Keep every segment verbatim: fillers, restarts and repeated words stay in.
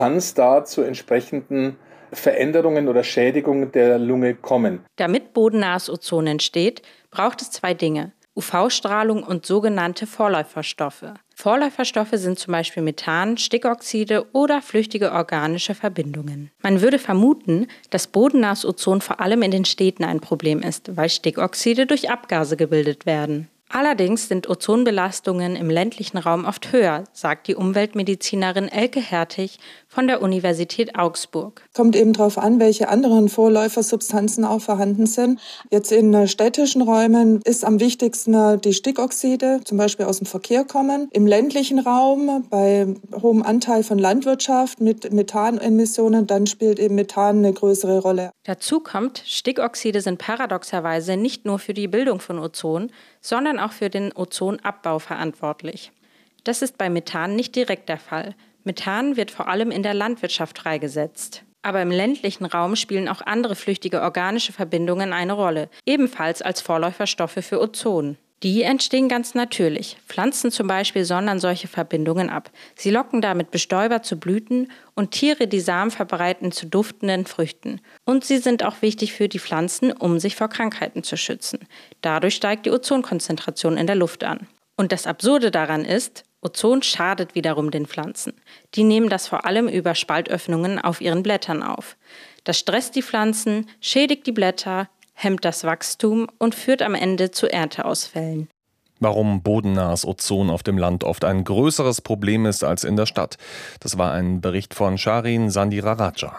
kann es da zu entsprechenden Veränderungen oder Schädigungen der Lunge kommen. Damit bodennahes Ozon entsteht, braucht es zwei Dinge: U V-Strahlung und sogenannte Vorläuferstoffe. Vorläuferstoffe sind zum Beispiel Methan, Stickoxide oder flüchtige organische Verbindungen. Man würde vermuten, dass bodennahes Ozon vor allem in den Städten ein Problem ist, weil Stickoxide durch Abgase gebildet werden. Allerdings sind Ozonbelastungen im ländlichen Raum oft höher, sagt die Umweltmedizinerin Elke Hertig von der Universität Augsburg. Kommt eben darauf an, welche anderen Vorläufersubstanzen auch vorhanden sind. Jetzt in städtischen Räumen ist am wichtigsten die Stickoxide, zum Beispiel aus dem Verkehr kommen. Im ländlichen Raum, bei hohem Anteil von Landwirtschaft mit Methanemissionen, dann spielt eben Methan eine größere Rolle. Dazu kommt, Stickoxide sind paradoxerweise nicht nur für die Bildung von Ozon, sondern auch für den Ozonabbau verantwortlich. Das ist bei Methan nicht direkt der Fall. Methan wird vor allem in der Landwirtschaft freigesetzt. Aber im ländlichen Raum spielen auch andere flüchtige organische Verbindungen eine Rolle, ebenfalls als Vorläuferstoffe für Ozon. Die entstehen ganz natürlich. Pflanzen zum Beispiel sondern solche Verbindungen ab. Sie locken damit Bestäuber zu Blüten und Tiere, die Samen verbreiten, zu duftenden Früchten. Und sie sind auch wichtig für die Pflanzen, um sich vor Krankheiten zu schützen. Dadurch steigt die Ozonkonzentration in der Luft an. Und das Absurde daran ist, Ozon schadet wiederum den Pflanzen. Die nehmen das vor allem über Spaltöffnungen auf ihren Blättern auf. Das stresst die Pflanzen, schädigt die Blätter, hemmt das Wachstum und führt am Ende zu Ernteausfällen. Warum bodennahes Ozon auf dem Land oft ein größeres Problem ist als in der Stadt. Das war ein Bericht von Sharin Sandiraraja.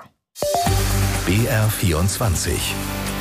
B R vierundzwanzig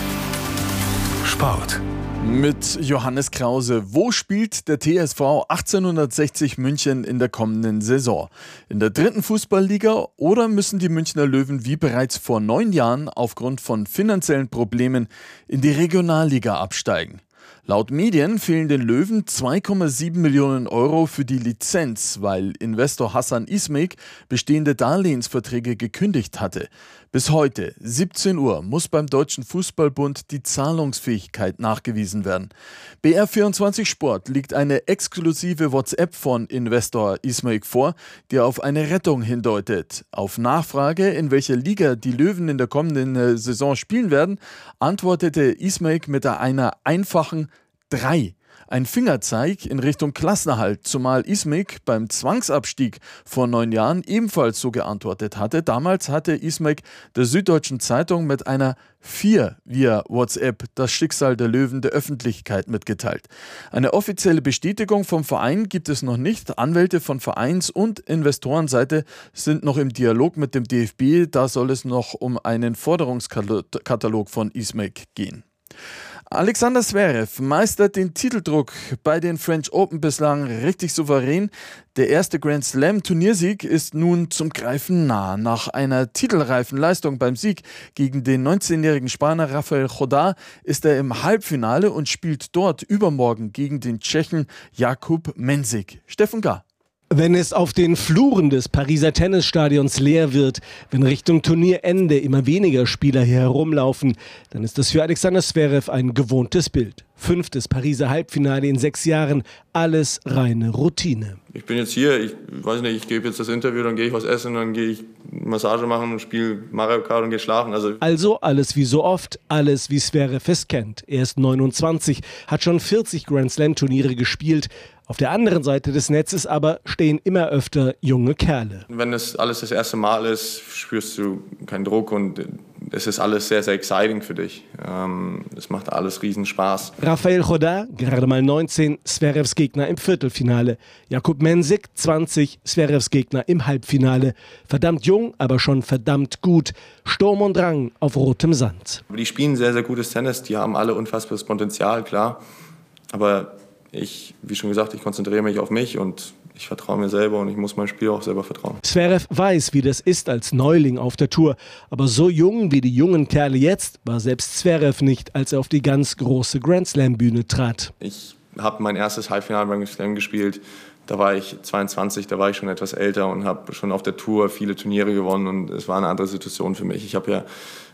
Sport. Mit Johannes Krause. Wo spielt der T S V achtzehnhundertsechzig München in der kommenden Saison? In der dritten Fußballliga oder müssen die Münchner Löwen wie bereits vor neun Jahren aufgrund von finanziellen Problemen in die Regionalliga absteigen? Laut Medien fehlen den Löwen zwei Komma sieben Millionen Euro für die Lizenz, weil Investor Hassan Ismek bestehende Darlehensverträge gekündigt hatte. Bis heute, siebzehn Uhr, muss beim Deutschen Fußballbund die Zahlungsfähigkeit nachgewiesen werden. B R vierundzwanzig Sport liegt eine exklusive WhatsApp von Investor Ismek vor, die auf eine Rettung hindeutet. Auf Nachfrage, in welcher Liga die Löwen in der kommenden Saison spielen werden, antwortete Ismek mit einer einfachen drei. Ein Fingerzeig in Richtung Klassenerhalt, zumal Ismek beim Zwangsabstieg vor neun Jahren ebenfalls so geantwortet hatte. Damals hatte Ismek der Süddeutschen Zeitung mit einer vier via WhatsApp das Schicksal der Löwen der Öffentlichkeit mitgeteilt. Eine offizielle Bestätigung vom Verein gibt es noch nicht. Anwälte von Vereins- und Investorenseite sind noch im Dialog mit dem D F B. Da soll es noch um einen Forderungskatalog von Ismek gehen. Alexander Zverev meistert den Titeldruck bei den French Open bislang richtig souverän. Der erste Grand Slam Turniersieg ist nun zum Greifen nah. Nach einer titelreifen Leistung beim Sieg gegen den neunzehnjährigen Spanier Rafael Chodar ist er im Halbfinale und spielt dort übermorgen gegen den Tschechen Jakub Mensik. Steffen Gar. Wenn es auf den Fluren des Pariser Tennisstadions leer wird, wenn Richtung Turnierende immer weniger Spieler hier herumlaufen, dann ist das für Alexander Zverev ein gewohntes Bild. Fünftes Pariser Halbfinale in sechs Jahren, alles reine Routine. Ich bin jetzt hier, ich weiß nicht, ich gebe jetzt das Interview, dann gehe ich was essen, dann gehe ich Massage machen und spiele Mario Kart und gehe schlafen. Also, also alles wie so oft, alles wie Zverev es kennt. Er ist neunundzwanzig, hat schon vierzig Grand Slam Turniere gespielt. Auf der anderen Seite des Netzes aber stehen immer öfter junge Kerle. Wenn es alles das erste Mal ist, spürst du keinen Druck und es ist alles sehr, sehr exciting für dich. Ähm, es macht alles riesen Spaß. Rafael Chodar, gerade mal neunzehn, Zverevs Gegner im Viertelfinale. Jakub Mensik, zwanzig, Zverevs Gegner im Halbfinale. Verdammt jung, aber schon verdammt gut. Sturm und Drang auf rotem Sand. Die spielen sehr, sehr gutes Tennis. Die haben alle unfassbares Potenzial, klar. Aber ich, wie schon gesagt, ich konzentriere mich auf mich und ich vertraue mir selber und ich muss meinem Spiel auch selber vertrauen. Zverev weiß, wie das ist als Neuling auf der Tour. Aber so jung wie die jungen Kerle jetzt war selbst Zverev nicht, als er auf die ganz große Grand-Slam-Bühne trat. Ich habe mein erstes Halbfinale beim Slam gespielt. Da war ich zweiundzwanzig, da war ich schon etwas älter und habe schon auf der Tour viele Turniere gewonnen und es war eine andere Situation für mich. Ich habe ja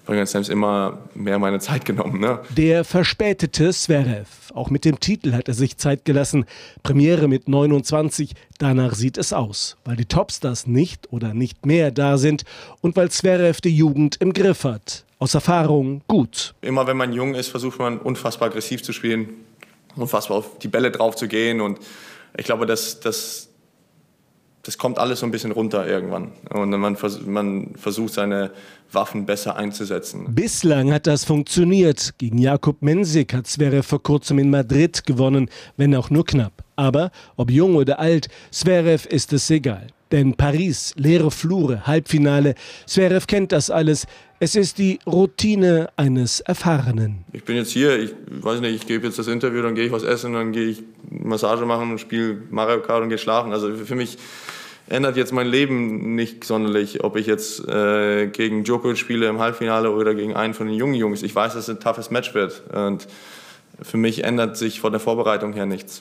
bei Grand Slams immer mehr meine Zeit genommen. Ne? Der verspätete Zverev. Auch mit dem Titel hat er sich Zeit gelassen. Premiere mit neunundzwanzig, danach sieht es aus. Weil die Topstars nicht oder nicht mehr da sind und weil Zverev die Jugend im Griff hat. Aus Erfahrung gut. Immer wenn man jung ist, versucht man unfassbar aggressiv zu spielen, unfassbar auf die Bälle drauf zu gehen. Und ich glaube, das, das, das kommt alles so ein bisschen runter irgendwann. Und man, vers- man versucht, seine Waffen besser einzusetzen. Bislang hat das funktioniert. Gegen Jakub Mensik hat Zverev vor kurzem in Madrid gewonnen, wenn auch nur knapp. Aber ob jung oder alt, Zverev ist es egal. Denn Paris, leere Flure, Halbfinale, Zverev kennt das alles. Es ist die Routine eines Erfahrenen. Ich bin jetzt hier, ich weiß nicht, ich gebe jetzt das Interview, dann gehe ich was essen, dann gehe ich Massage machen und spiele Mario Kart und gehe schlafen. Also für mich ändert jetzt mein Leben nicht sonderlich, ob ich jetzt äh, gegen Djokovic spiele im Halbfinale oder gegen einen von den jungen Jungs. Ich weiß, dass es ein toughes Match wird und für mich ändert sich von der Vorbereitung her nichts.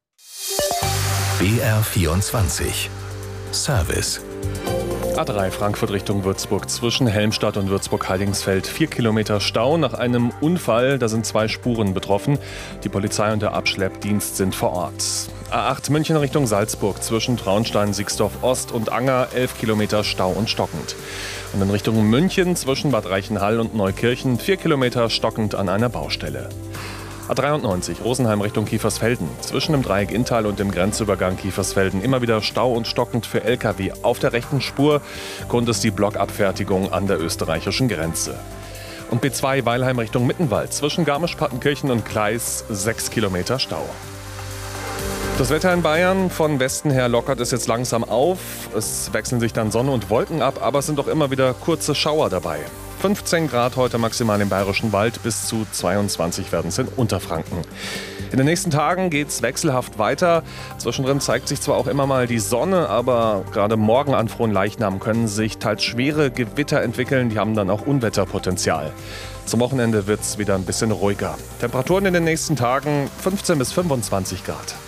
B R vierundzwanzig Service. A drei Frankfurt Richtung Würzburg zwischen Helmstadt und Würzburg-Heidingsfeld. Vier Kilometer Stau nach einem Unfall. Da sind zwei Spuren betroffen. Die Polizei und der Abschleppdienst sind vor Ort. A acht München Richtung Salzburg zwischen Traunstein, Sixdorf Ost und Anger. Elf Kilometer Stau und stockend. Und in Richtung München zwischen Bad Reichenhall und Neukirchen. Vier Kilometer stockend an einer Baustelle. A dreiundneunzig Rosenheim Richtung Kiefersfelden. Zwischen dem Dreieck Inntal und dem Grenzübergang Kiefersfelden immer wieder Stau und stockend für L K W auf der rechten Spur. Grund ist die Blockabfertigung an der österreichischen Grenze. Und B zwei Weilheim Richtung Mittenwald. Zwischen Garmisch-Partenkirchen und Gleis sechs Kilometer Stau. Das Wetter in Bayern, von Westen her lockert es jetzt langsam auf. Es wechseln sich dann Sonne und Wolken ab, aber es sind auch immer wieder kurze Schauer dabei. fünfzehn Grad heute maximal im Bayerischen Wald, bis zu zweiundzwanzig werden es in Unterfranken. In den nächsten Tagen geht es wechselhaft weiter. Zwischendrin zeigt sich zwar auch immer mal die Sonne, aber gerade morgen an Fronleichnam können sich teils schwere Gewitter entwickeln. Die haben dann auch Unwetterpotenzial. Zum Wochenende wird es wieder ein bisschen ruhiger. Temperaturen in den nächsten Tagen fünfzehn bis fünfundzwanzig Grad.